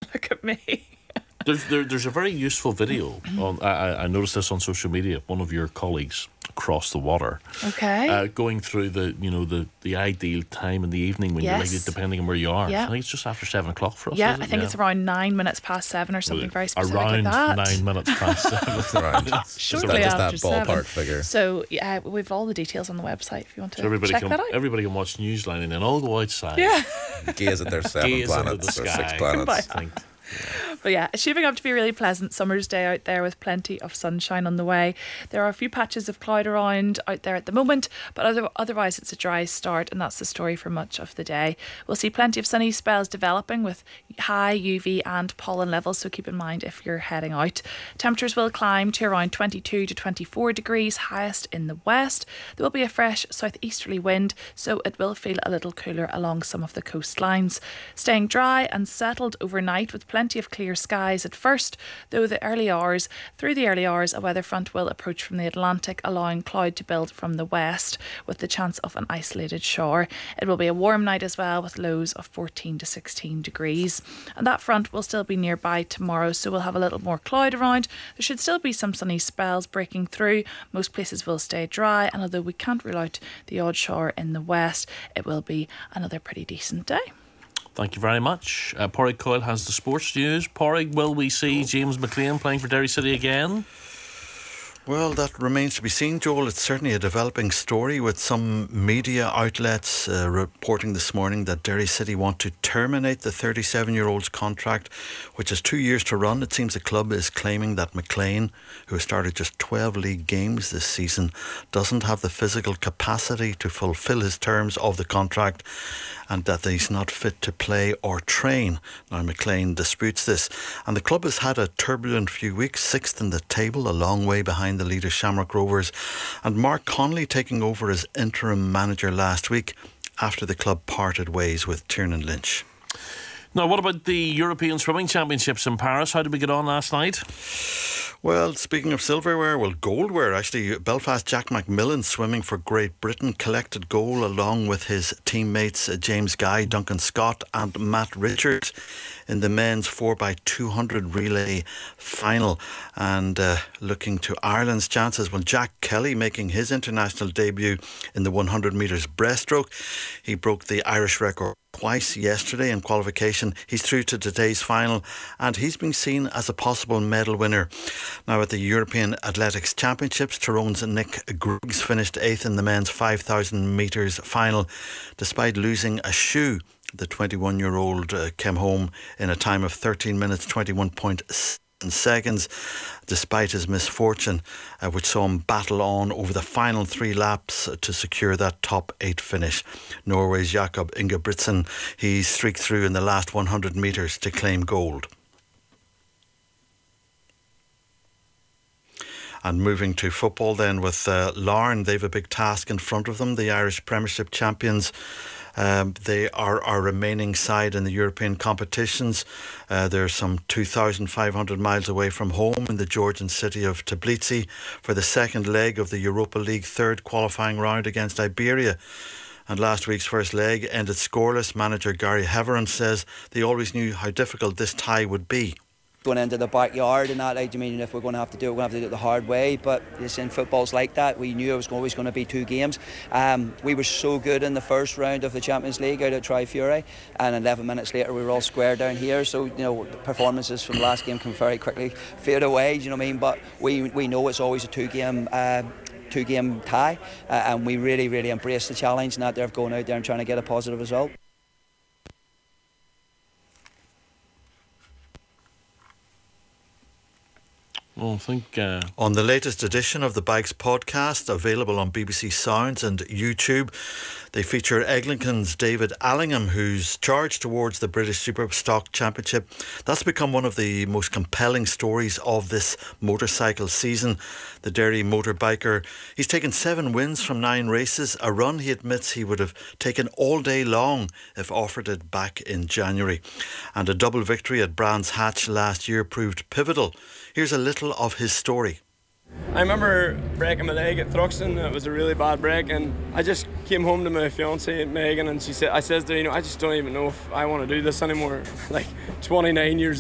look at me. There's a very useful video on. I noticed this on social media. One of your colleagues across the water, Okay. going through the ideal time in the evening when you're like, Yes. depending on where you are. Yeah. I think it's just after 7 o'clock for us. Yeah, is it? I think it's around 9 minutes past 7 or something very specific around like that. 9 minutes past 7. Around. Shortly Just after that ballpark 7. figure. So yeah, we've all the details on the website if you want to So check that out. everybody can watch Newsline and then all go outside. Yeah. Gaze at their 7 Gaze into planets the or sky. 6 planets. Think. But yeah, it's shaping up to be a really pleasant summer's day out there with plenty of sunshine on the way. There are a few patches of cloud around out there at the moment, but otherwise it's a dry start, and that's the story for much of the day. We'll see plenty of sunny spells developing with high UV and pollen levels, so keep in mind if you're heading out. Temperatures will climb to around 22 to 24 degrees, highest in the west. There will be a fresh southeasterly wind, so it will feel a little cooler along some of the coastlines. Staying dry and settled overnight with plenty of clear skies at first, though through the early hours a weather front will approach from the Atlantic, allowing cloud to build from the west with the chance of an isolated shower. It will be a warm night as well, with lows of 14 to 16 degrees. And that front will still be nearby tomorrow, so we'll have a little more cloud around. There should still be some sunny spells breaking through. Most places will stay dry, and although we can't rule out the odd shower in the west, it will be another pretty decent day. Thank you very much. Pádraig Coyle has the sports news. Pádraig, will we see James McLean playing for Derry City again? Well, that remains to be seen, Joel. It's certainly a developing story, with some media outlets reporting this morning that Derry City want to terminate the 37-year-old's contract, which has 2 years to run. It seems the club is claiming that McLean, who has started just 12 league games this season, doesn't have the physical capacity to fulfil his terms of the contract, and that he's not fit to play or train. Now, McLean disputes this, and the club has had a turbulent few weeks, 6th in the table, a long way behind the leader Shamrock Rovers, and Mark Connolly taking over as interim manager last week after the club parted ways with Tiernan Lynch. Now, what about the European Swimming Championships in Paris? How did we get on last night? Well, speaking of silverware, goldware, actually. Belfast Jack McMillan, swimming for Great Britain, collected gold along with his teammates James Guy, Duncan Scott and Matt Richards in the men's 4x200 relay final. And looking to Ireland's chances, well, Jack Kelly making his international debut in the 100 metres breaststroke. He broke the Irish record twice yesterday in qualification. He's through to today's final, and he's been seen as a possible medal winner. Now, at the European Athletics Championships, Tyrone's Nick Griggs finished 8th in the men's 5,000 metres final, despite losing a shoe. The 21-year-old came home in a time of 13 minutes 21.7 seconds, despite his misfortune, which saw him battle on over the final 3 laps to secure that top 8 finish. Norway's Jakob Ingebrigtsen, he streaked through in the last 100 metres to claim gold. And moving to football then with Larne, they've a big task in front of them. The Irish Premiership champions, they are our remaining side in the European competitions. They're some 2,500 miles away from home in the Georgian city of Tbilisi for the second leg of the Europa League third qualifying round against Iberia. And last week's first leg ended scoreless. Manager Gary Heveron says they always knew how difficult this tie would be. Going into the backyard and that, I mean, if we're going to have to do it, we're going to have to do it the hard way. But in football's like that. We knew it was always going to be 2 games. We were so good in the first round of the Champions League out at Tri-Fury, and 11 minutes later we were all square down here. So, you know, performances from the last game can very quickly fade away. Do you know what I mean? But we know it's always a two-game tie, and we really embrace the challenge and that they're going out there and trying to get a positive result. Well, I think on the latest edition of the Bikes podcast, available on BBC Sounds and YouTube, they feature Eglinton's David Allingham, who's charged towards the British Superstock Championship. That's become one of the most compelling stories of this motorcycle season. The Derry motorbiker, he's taken 7 wins from 9 races, a run he admits he would have taken all day long if offered it back in January. And a double victory at Brands Hatch last year proved pivotal. Here's a little of his story. I remember breaking my leg at Thruxton. It was a really bad break, and I just came home to my fiancée Megan, and I says to her, I just don't even know if I want to do this anymore. Like 29 years